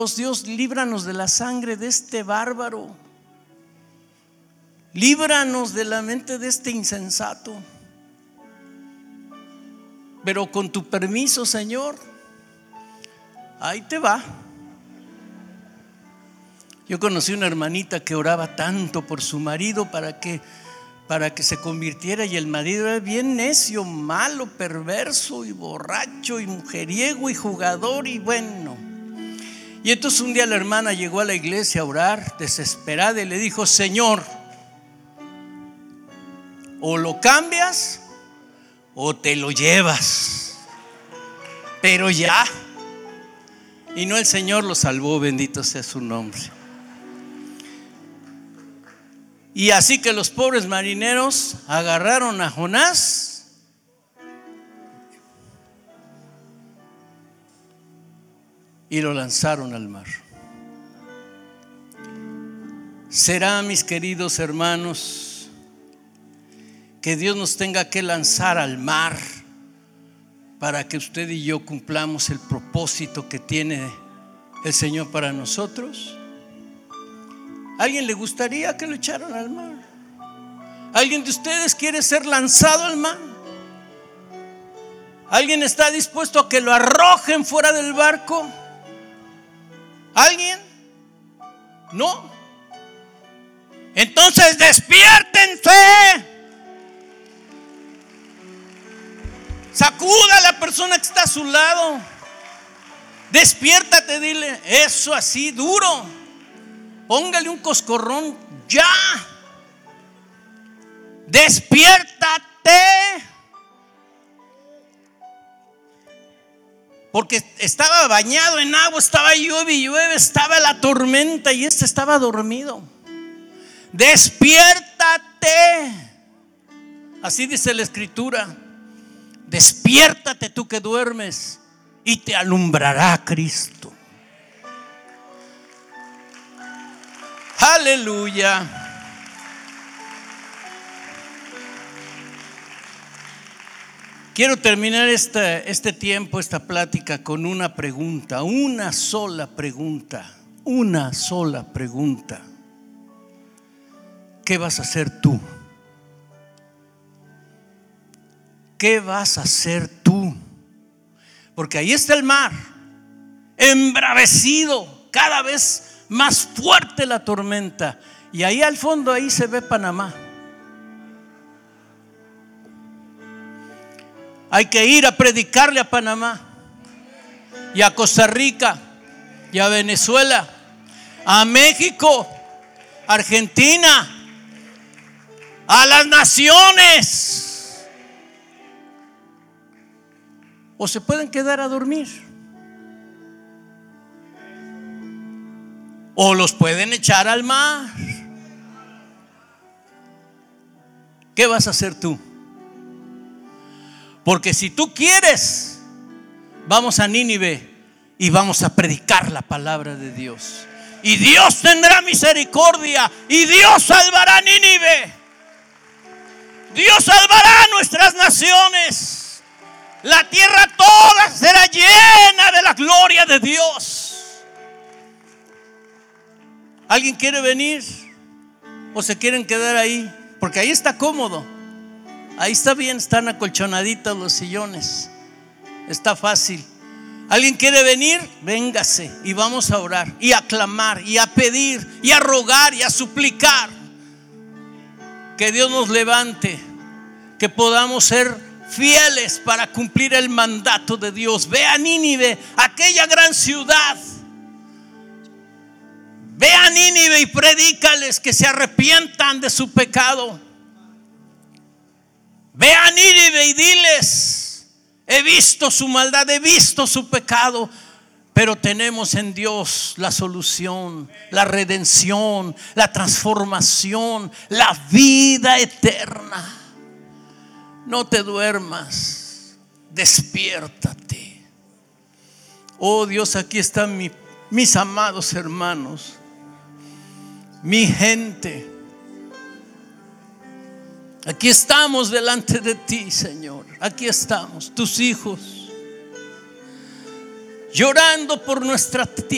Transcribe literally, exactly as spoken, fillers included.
Dios, líbranos de la sangre de este bárbaro. Líbranos de la mente de este insensato. Pero con tu permiso, Señor, ahí te va. Yo conocí una hermanita que oraba tanto por su marido para que, para que se convirtiera, y el marido era bien necio, malo, perverso y borracho y mujeriego y jugador y bueno. Y entonces un día la hermana llegó a la iglesia a orar desesperada y le dijo: Señor, o lo cambias o te lo llevas, pero ya. Y no, el Señor lo salvó, bendito sea su nombre. Y así que los pobres marineros agarraron a Jonás y lo lanzaron al mar. Será, mis queridos hermanos, que Dios nos tenga que lanzar al mar para que usted y yo cumplamos el propósito que tiene el Señor para nosotros. ¿A alguien le gustaría que lo echaran al mar? ¿Alguien de ustedes quiere ser lanzado al mar? ¿Alguien está dispuesto a que lo arrojen fuera del barco? ¿Alguien? ¿No? Entonces despiértense. Sacuda a la persona que está a su lado. Despiértate, dile eso así duro. Póngale un coscorrón ya. Despiértate. Porque estaba bañado en agua, estaba llueve y llueve, estaba la tormenta y este estaba dormido. Despiértate. Así dice la Escritura. Despiértate tú que duermes y te alumbrará Cristo. Aleluya. Quiero terminar este, este tiempo, esta plática con una pregunta, una sola pregunta, una sola pregunta. ¿Qué vas a hacer tú? ¿Qué vas a hacer tú? Porque ahí está el mar, embravecido, cada vez más fuerte la tormenta, y ahí al fondo, ahí se ve Panamá. Hay que ir a predicarle a Panamá y a Costa Rica y a Venezuela, a México, Argentina, a las naciones. O se pueden quedar a dormir, o los pueden echar al mar. ¿Qué vas a hacer tú? Porque si tú quieres, vamos a Nínive y vamos a predicar la palabra de Dios, y Dios tendrá misericordia y Dios salvará a Nínive. Dios salvará a nuestras naciones. La tierra toda será llena de la gloria de Dios. ¿Alguien quiere venir? ¿O se quieren quedar ahí? Porque ahí está cómodo. Ahí está bien, están acolchonaditos los sillones. Está fácil. ¿Alguien quiere venir? Véngase y vamos a orar y a clamar y a pedir y a rogar y a suplicar que Dios nos levante, que podamos ser fieles para cumplir el mandato de Dios. Ve a Nínive, aquella gran ciudad. Ve a Nínive y predícales que se arrepientan de su pecado. Ve a Nínive y diles: he visto su maldad, he visto su pecado, pero tenemos en Dios la solución, la redención, la transformación, la vida eterna. No te duermas, despiértate. Oh Dios, aquí están mi, mis amados hermanos, mi gente. Aquí estamos delante de ti, Señor. Aquí estamos, tus hijos, llorando por nuestra tierra.